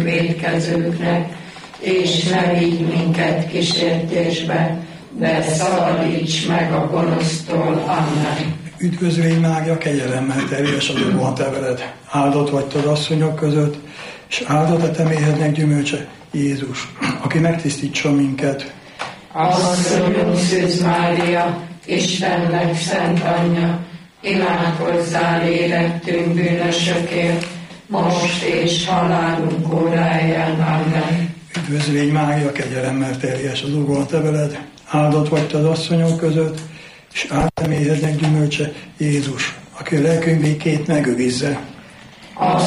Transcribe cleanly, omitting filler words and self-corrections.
vétkezőknek, és ne vigy minket kísértésbe, de szabadíts meg a gonosztól. Amen. Üdvözlégy Mária, kegyelemmel teljes, az Úr van te veled. Áldott vagy te az asszonyok között, és áldott a te méhednek gyümölcse, Jézus, aki megtisztítson minket. Asszonyunk Szűz Mária, Istennek szent anyja, imádkozzál érettünk bűnösökért, most és halálunk óráján. Amen. Üdvözlégy Mária, kegyelemmel teljes, az Úr van te veled. Áldott vagy te az asszonyok között, és áldott a méhednek gyümölcse, Jézus, aki a lelkünk békét megőrizze.